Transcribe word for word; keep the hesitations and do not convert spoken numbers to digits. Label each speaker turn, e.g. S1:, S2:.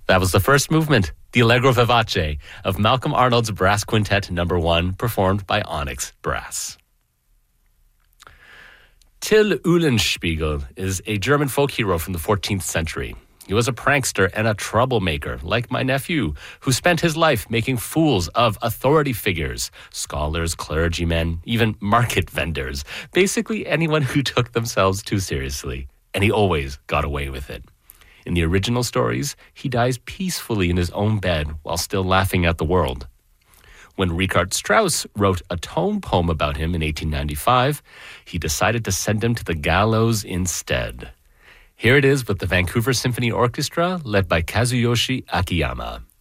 S1: That was the first movement, the Allegro Vivace, of Malcolm Arnold's Brass Quintet number one, performed by Onyx Brass. Till Eulenspiegel is a German folk hero from the fourteenth century. He was a prankster and a troublemaker, like my nephew, who spent his life making fools of authority figures, scholars, clergymen, even market vendors, basically anyone who took themselves too seriously. And he always got away with it. In the original stories, he dies peacefully in his own bed while still laughing at the world. When Richard Strauss wrote a tone poem about him in eighteen ninety-five, he decided to send him to the gallows instead. Here it is with the Vancouver Symphony Orchestra, led by Kazuyoshi Akiyama.